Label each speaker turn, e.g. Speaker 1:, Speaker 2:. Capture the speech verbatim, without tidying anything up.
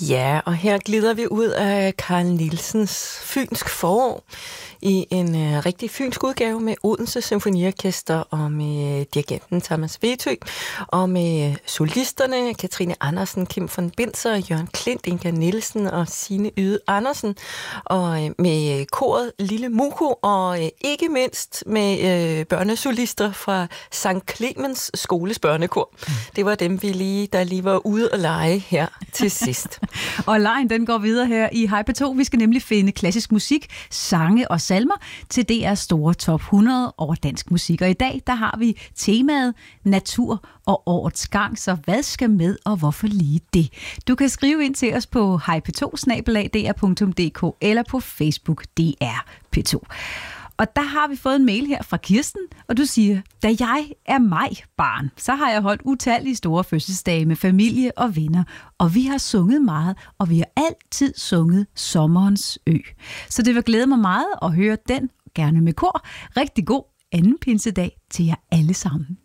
Speaker 1: Ja, og her glider vi ud af Carl Nielsens Fynsk forår i en øh, rigtig fynsk udgave med Odense Symfoniorkester og med dirigenten Thomas Vetø og med solisterne Katrine Andersen, Kim von Binzer, Jørgen Klint, Inga Nielsen og Signe Yde Andersen, og øh, med koret Lille Muko, og øh, ikke mindst med øh, børnesolister fra Sankt Clemens Skoles børnekor. Det var dem, vi lige, der lige var ude og lege her til sidst.
Speaker 2: Og lejen, den går videre her i Hej P to. Vi skal nemlig finde klassisk musik, sange og salmer til D R's store top hundrede over dansk musik. Og i dag, der har vi temaet natur og årets gang. Så hvad skal med, og hvorfor lige det? Du kan skrive ind til os på hej p to snabel-a d r punktum d k eller på Facebook D R P to. Og der har vi fået en mail her fra Kirsten, og du siger, da jeg er mig barn, så har jeg holdt utallige store fødselsdage med familie og venner, og vi har sunget meget, og vi har altid sunget Sommerens Ø. Så det vil glæde mig meget at høre den, gerne med kor. Rigtig god anden pinsedag til jer alle sammen.